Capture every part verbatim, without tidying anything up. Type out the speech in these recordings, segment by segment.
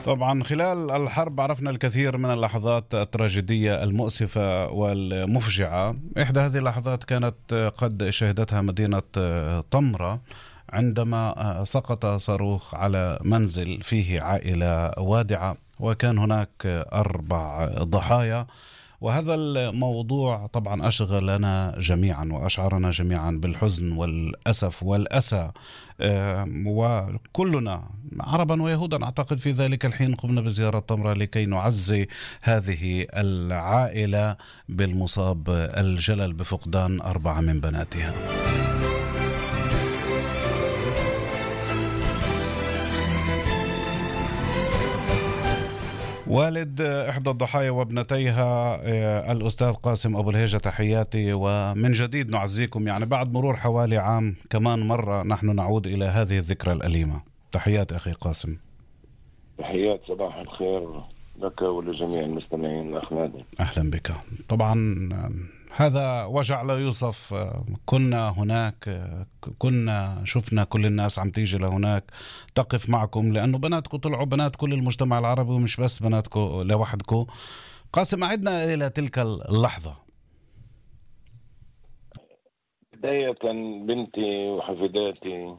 طبعا خلال الحرب عرفنا الكثير من اللحظات التراجيدية المؤسفة والمفجعة. إحدى هذه اللحظات كانت قد شهدتها مدينة طمرة عندما سقط صاروخ على منزل فيه عائلة وادعة، وكان هناك أربع ضحايا. وهذا الموضوع طبعا أشغلنا جميعا وأشعرنا جميعا بالحزن والأسف والأسى، وكلنا عربا ويهودا أعتقد في ذلك الحين قمنا بزيارة طمرة لكي نعزي هذه العائلة بالمصاب الجلل بفقدان أربعة من بناتها. والد إحدى الضحايا وابنتيها الأستاذ قاسم أبو الهيجة، تحياتي ومن جديد نعزيكم، يعني بعد مرور حوالي عام كمان مرة نحن نعود إلى هذه الذكرى الأليمة. تحيات أخي قاسم. تحيات صباح الخير لك ولجميع المستمعين أخ نادر. أهلا بك. طبعا هذا وجع لا يوصف. كنا هناك، كنا شفنا كل الناس عم تيجي لهناك تقف معكم، لأنه بناتكم طلعوا بنات كل المجتمع العربي ومش بس بناتكم لوحدكم. قاسم، أعدنا إلى تلك اللحظة. بداية بنتي وحفيداتي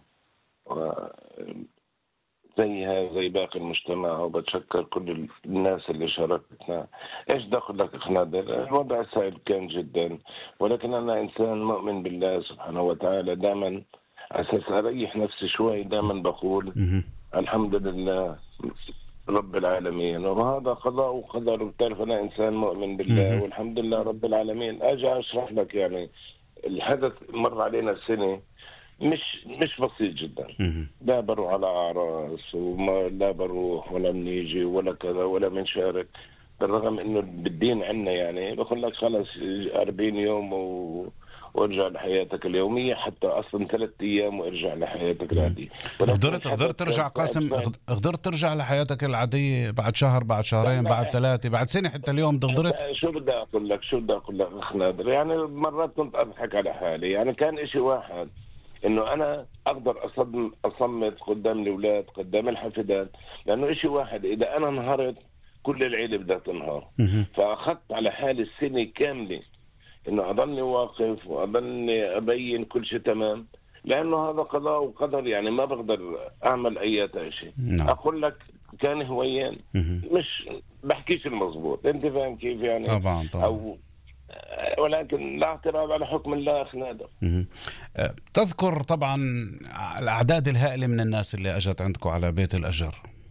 زيها زي باقي المجتمع، وبتشكر كل الناس اللي شاركتنا. ايش دخل لك اخ نادر؟ الوضع صعب كان جدا، ولكن انا انسان مؤمن بالله سبحانه وتعالى. دائما اساس اريح نفسي شوي دائما بقول الحمد لله رب العالمين، وهذا قضاء وقدر. وبتعرف انا انسان مؤمن بالله والحمد لله رب العالمين. اجي اشرح لك، يعني الحدث مر علينا سنه مش مش بسيط جدا. لا بروح على أعراس وما لا بروح ولا بنيجي ولا كذا ولا بنشارك، بالرغم انه بالدين عندنا يعني بقول لك خلص أربعين يوم و... وارجع لحياتك اليومية، حتى أصلا ثلاث أيام وارجع لحياتك العادية. قدرت قدرت ترجع قاسم، قدرت ترجع لحياتك العادية بعد شهر، بعد شهرين، بعد ثلاثة، بعد سنة، حتى اليوم قدرت؟ شو بدي أقول لك شو بدي أقول لك أخ نادر، يعني مرات كنت أضحك على حالي. يعني كان إشي واحد انه انا اقدر اصدم اصمت قدام الاولاد قدام الحفيدات، لانه اشي واحد اذا انا انهارت كل العيله بدها تنهار. فاخذت على حالي السنه كامله انه اضلني واقف واضلني ابين كل شيء تمام، لانه هذا قضاء وقدر. يعني ما بقدر اعمل اي شيء. اقول لك كان هويان، مش بحكيش المضبوط، انت فاهم كيف يعني؟ طبعا طبعا. أو ولكن لا اعتراض على حكم الله اخ نادر. تذكر طبعا الاعداد الهائله من الناس اللي اجت عندكم على بيت الاجر؟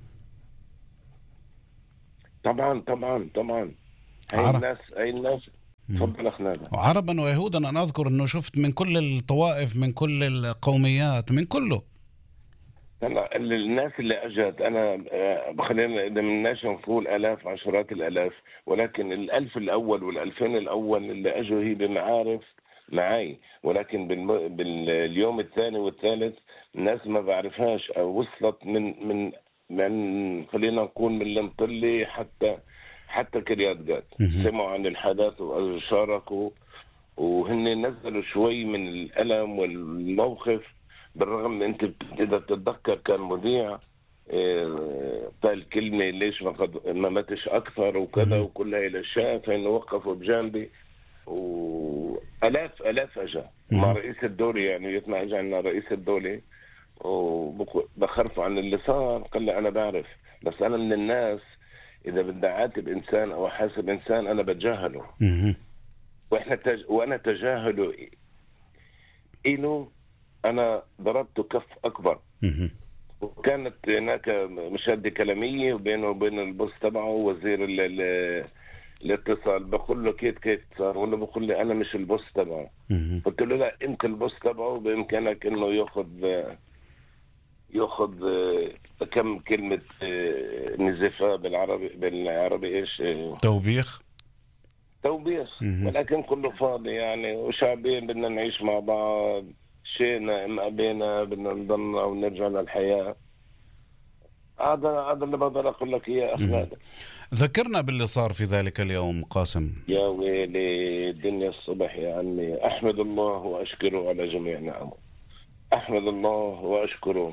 طبعا طبعا طبعا. هاي الناس هاي الناس تفضل اخ نادر. عربا ويهودا. انا اذكر انه شفت من كل الطوائف، من كل القوميات، من كله. هلا الناس اللي اجت انا خلينا اذا بدناش نقول الاف عشرات الالاف، ولكن الالف الاول والالفين الاول اللي اجوا هي بمعارف معي، ولكن بالم... باليوم الثاني والثالث الناس ما بعرفهاش او وصلت من من من خلينا نقول من المطلي حتى حتى كريات جات سمعوا عن الحدث وشاركوا، وهن نزلوا شوي من الالم والموقف. بالرغم انت اذا بتتذكر كان مذيع قال كلمه ليش ما قد ما ماتش اكثر وكذا وكل هاي الاشياء، فانه وقفوا بجانبي والاف الاف اجى مع رئيس الدوله. يعني يطلع اجى عندنا رئيس الدوله وبخرفوا عن اللي صار، قال لي انا بعرف، بس انا من الناس اذا بدي اعاتب انسان او احاسب انسان انا بتجاهله. واحنا تج... وانا تجاهله إله أنا ضربته كف أكبر. وكانت هناك مشادة كلامية وبينه وبين البوس تبعه وزير ال ال الاتصال. بقول له كيف كيف صار؟ ولا بقول لي أنا مش البوس تبعه. قلت له لا أنت البوس تبعه، بإمكانك إنه يأخذ يأخذ كم كلمة نزفة بالعربي بالعربي إيش؟ توبيخ. توبيخ. ولكن كله فاضي يعني، وشعبين بدنا نعيش مع بعض، شئنا ام ابينا بدنا نضلنا ونرجع للحياه. هذا هذا اللي بقدر اقول لك اياه اخ نادر. ذكرنا باللي صار في ذلك اليوم قاسم. يا ويلي الدنيا الصبح يا عمي. احمد الله واشكره على جميع نعمه. احمد الله واشكره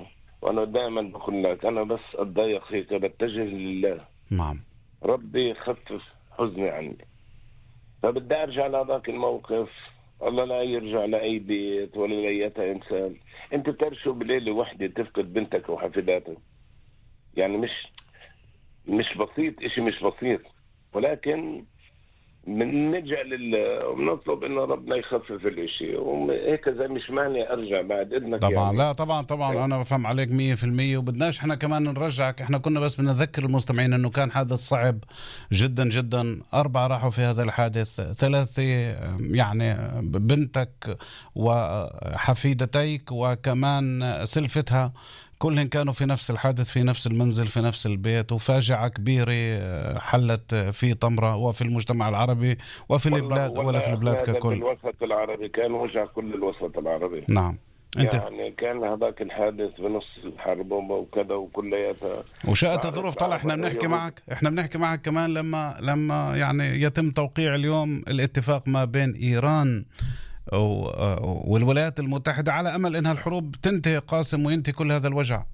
وأنا دائما بقول لك أنا بس أتضايق هيك بتجه لله. نعم. ربي خفف حزني عني. فبدي أرجع لهذاك الموقف. الله لا يرجع لأي بيت ولا لأي إنسان. أنت بتعرف شو بليلة وحدة تفقد بنتك وحفيداتك؟ يعني مش مش بسيط، إشي مش بسيط، ولكن بنلجأ لله وبنطلب انه ربنا يخفف الاشي وهيك. زي مش مانع ارجع بعد اذنك طبعا يعني. لا طبعا طبعا انا بفهم عليك مية في المية، وبدناش احنا كمان نرجعك. احنا كنا بس بنذكر المستمعين انه كان حادث صعب جدا جدا. اربعة راحوا في هذا الحادث، ثلاثة يعني بنتك وحفيدتيك وكمان سلفتها، كلهم كانوا في نفس الحادث في نفس المنزل في نفس البيت. وفاجعة كبيرة حلت في طمرة وفي المجتمع العربي وفي البلاد ولا في البلاد ككل. الوسط العربي كان وجع كل الوسط العربي. نعم. انت يعني كان هذاك الحادث بنص الحرب وكذا وكلياتها وشاءت الظروف. طلع احنا بنحكي معك احنا بنحكي معك كمان لما لما يعني يتم توقيع اليوم الاتفاق ما بين ايران والولايات المتحدة على امل انها الحروب تنتهي قاسم وينتهي كل هذا الوجع.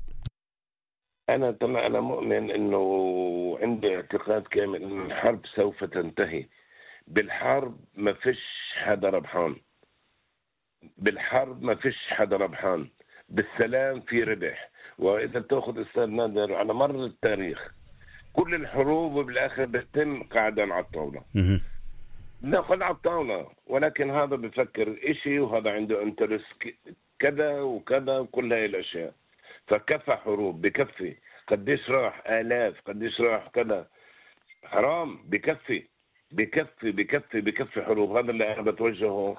انا طبعا انا مؤمن انه عندي اعتقاد كامل ان الحرب سوف تنتهي. بالحرب ما فيش حدا ربحان. بالحرب ما فيش حدا ربحان. بالسلام في ربح. واذا تاخذ استاذ نادر على مر التاريخ كل الحروب بالاخر بتتم قاعدا على الطاوله. ناخذ على الطاوله، ولكن هذا بفكر إشي وهذا عنده انترس كذا وكذا وكل هاي الاشياء. فكفى حروب بكفي. قديش راح آلاف، قديش راح كذا. حرام. بكفي بكفي بكفي بكفي حروب. هذا اللي انا بتوجهه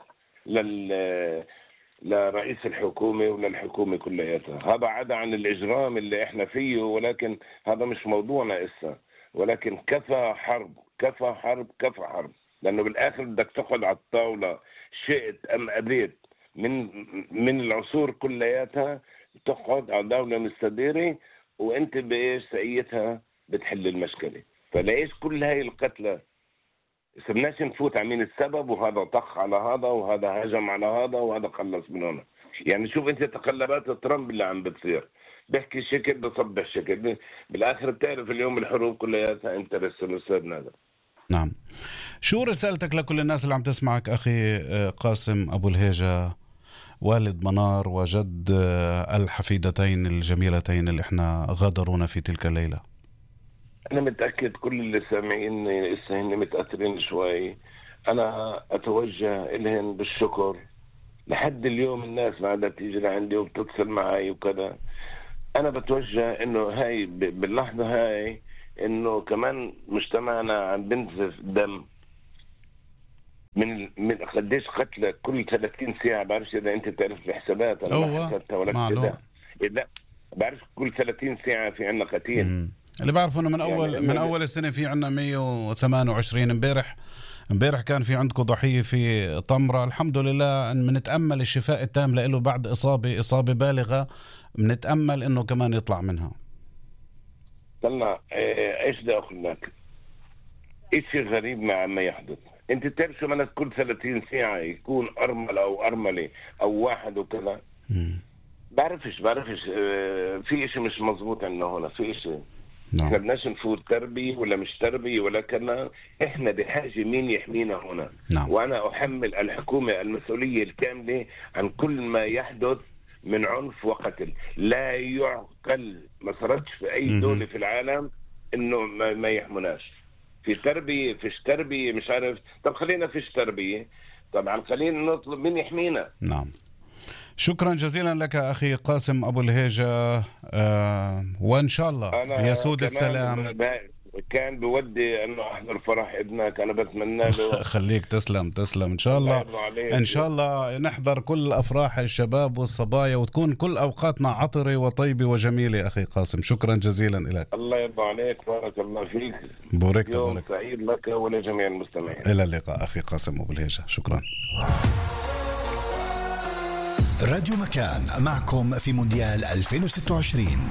لل لرئيس الحكومة وللحكومة كلياتها. هذا عدا عن الإجرام اللي احنا فيه، ولكن هذا مش موضوعنا إسا. ولكن كفى حرب كفى حرب كفى حرب. لأنه بالآخر بدك تقعد على الطاولة شئت أم أبيت من من العصور كلياتها، تقعد على دولة مستديرة وانت بايش سقيتها بتحل المشكلة. فليش كل هاي القتلى؟ بدناش نفوت على مين السبب، وهذا طخ على هذا وهذا هجم على هذا وهذا خلص من هنا. يعني شوف انت تقلبات ترامب اللي عم بتصير، بحكي شكل بصبح شكل. بالاخر بتعرف اليوم الحروب كلياتها انترست الاستاذ نادر. نعم. شو رسالتك لكل الناس اللي عم تسمعك اخي قاسم ابو الهيجة، والد منار وجد الحفيدتين الجميلتين اللي احنا غادرونا في تلك الليلة؟ أنا متأكد كل اللي سامعيني لسه هن متأثرين شوي. أنا أتوجه إليهم بالشكر. لحد اليوم الناس ما عادت تيجي لعندي وبتتصل معي وكذا. أنا بتوجه إنه هاي باللحظة هاي إنه كمان مجتمعنا عم بنزف دم من من قديش قتلى كل ثلاثين ساعة. بعرفش إذا أنت بتعرف الحسابات. أنا ما حسبتها ولا كذا. إذا بعرف كل ثلاثين ساعة في عنا قتيل. مم. اللي بعرفه انه من اول يعني من اول السنه في عنا مية وثمانية وعشرين. امبارح امبارح كان في عندكم ضحيه في طمره. الحمد لله ان بنتامل الشفاء التام له بعد اصابه اصابه بالغه. بنتامل انه كمان يطلع منها. طلع ايش بدي اقول لك؟ شيء غريب ما عم يحدث. انت بتعرف شو معنات كل ثلاثين ساعه يكون ارمل او ارمله او واحد وكذا؟ بعرفش بعرفش في اشي مش مزبوط عندنا هنا. في اشي نعم. احنا بدناش نفوت تربية ولا مش تربية ولا كنا. احنا بحاجة مين يحمينا هنا. نعم. وانا احمل الحكومة المسؤولية الكاملة عن كل ما يحدث من عنف وقتل. لا يعقل. ما صارتش في اي دولة في العالم انه ما, ما يحموناش. في تربية فيش تربية مش عارف. طب خلينا فيش تربية. طبعا خلينا نطلب مين يحمينا. نعم. شكرا جزيلا لك أخي قاسم أبو الهيجة. آه وإن شاء الله يسود السلام. كان بودي أنه أحضر فرح ابنك. أنا بتمنى له. خليك. تسلم تسلم. إن شاء الله إن شاء الله نحضر كل أفراح الشباب والصبايا وتكون كل أوقاتنا عطرة وطيبة وجميلة. أخي قاسم شكرا جزيلا لك. الله يرضى عليك. بارك الله فيك. بورك يوم بورك. سعيد لك ولجميع المستمعين. إلى اللقاء أخي قاسم أبو الهيجة. شكرا. راديو مكان معكم في مونديال ألفين وستة وعشرين.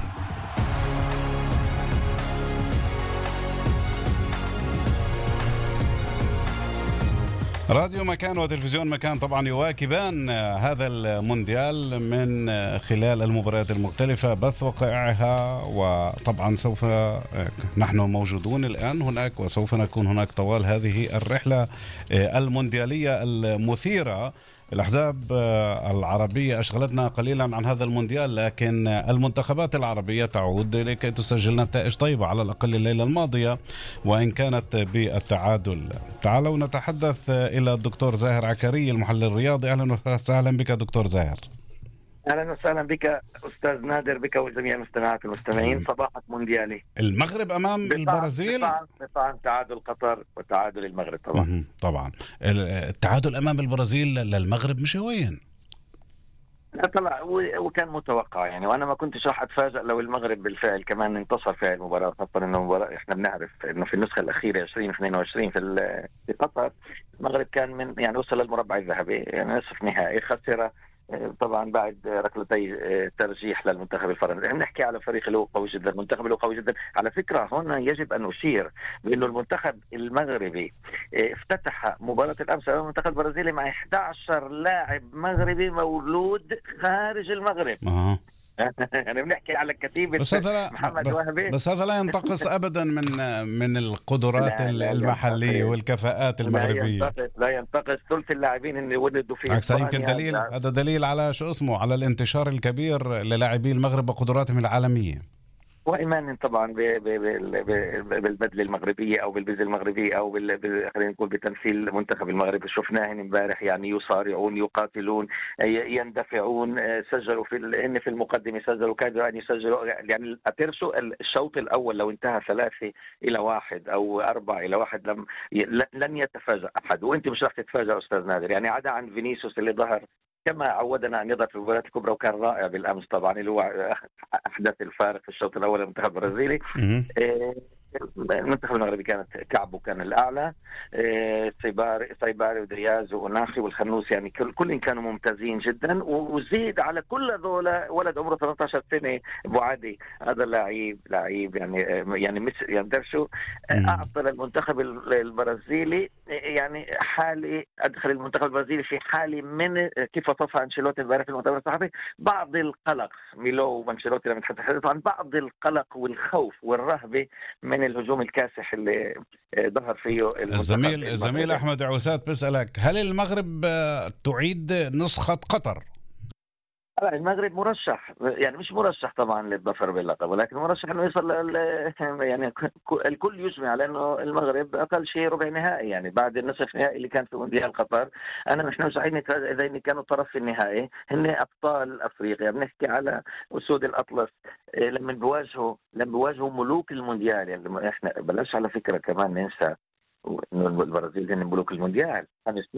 راديو مكان وتلفزيون مكان طبعا يواكبان هذا المونديال من خلال المباريات المختلفة، بث وقائعها، وطبعا سوف نحن موجودون الآن هناك وسوف نكون هناك طوال هذه الرحلة المونديالية المثيرة. الأحزاب العربية أشغلتنا قليلا عن هذا المونديال، لكن المنتخبات العربية تعود لكي تسجل نتائج طيبة على الأقل الليلة الماضية وإن كانت بالتعادل. تعالوا نتحدث إلى الدكتور زاهر عكري المحلل الرياضي. أهلا وسهلا بك دكتور زاهر. اهلا وسهلا بك استاذ نادر، بك وجميع المستمعات والمستمعين. صباحك مونديالي. المغرب امام البرازيل، طبعا تعادل قطر وتعادل المغرب. طبعا طبعا التعادل امام البرازيل للمغرب مش هوين، طلع وكان متوقع يعني، وانا ما كنتش راح اتفاجئ لو المغرب بالفعل كمان انتصر في المباراه، خاصه انه المباراه احنا بنعرف انه في النسخه الاخيره عشرين اثنين وعشرين في في قطر المغرب كان من يعني وصل للمربع الذهبي، يعني نصف نهائي، خسر طبعا بعد ركلتي ترجيح للمنتخب الفرنسي. نحكي على فريق اللي هو قوي جدا، المنتخب اللي هو قوي جدا. على فكره هنا يجب ان اشير بانه المنتخب المغربي افتتح مباراه الامس امام المنتخب البرازيلي مع أحد عشر لاعب مغربي مولود خارج المغرب. أه. يعني بنحكي على كتيبة بس هذا محمد وهبي، بس هذا لا ينتقص ابدا من من القدرات لا لا المحليه والكفاءات المغربيه. لا ينتقص لا ينتقص ثلث اللاعبين اللي ولدوا في عكس يمكن دليل، هذا دليل على شو اسمه، على الانتشار الكبير للاعبي المغرب وقدراتهم العالميه، وايمان طبعا بالبدله المغربيه او بالبزه المغربيه او خلينا نقول بتمثيل منتخب المغرب. شفناه امبارح يعني يصارعون، يقاتلون، يندفعون، سجلوا في ان في المقدمه، سجلوا كادوا ان يسجلوا يعني اترسوا. الشوط الاول لو انتهى ثلاثة الى واحد او أربعة الى واحد لم لن يتفاجأ احد، وانت مش راح تتفاجأ استاذ نادر، يعني عدا عن فينيسيوس اللي ظهر كما عودنا أن يظهر في المباريات الكبرى وكان رائع بالأمس طبعا، اللي هو أحدث الفارق في الشوط الأول المنتخب البرازيلي. المنتخب المغربي كانت كعبه كان الأعلى، سيباري سيباري ودياز وأناخي والخنوس، يعني كل كلهم كانوا ممتازين جدا. وزيد على كل ذولا ولد عمره ثلاثة عشر سنة أبو عدي، هذا لعيب لعيب يعني يعني مش يعني شو أعطى للمنتخب البرازيلي يعني حالة، أدخل المنتخب البرازيلي في حالة من كيف وصف أنشيلوتي امبارح في المؤتمر الصحفي، بعض القلق. ميلو وأنشيلوتي لما تحدث عن بعض القلق والخوف والرهبة من الهجوم الكاسح اللي ظهر فيه الزميل الزميل أحمد عوسات بيسألك، هل المغرب تعيد نسخة قطر؟ المغرب مرشح، يعني مش مرشح طبعا للظفر باللقب، ولكن مرشح انه يصل يعني الكل يجمع على انه المغرب اقل شيء ربع نهائي، يعني بعد النصف نهائي اللي كان في مونديال قطر. انا نحن صحيح اذا كانوا طرف في النهائي هن ابطال افريقيا، بنحكي على اسود الاطلس لما بيواجهوا لما بيواجهوا ملوك المونديال. يعني احنا بلاش على فكره كمان ننسى انه البرازيل هن ملوك المونديال، خمس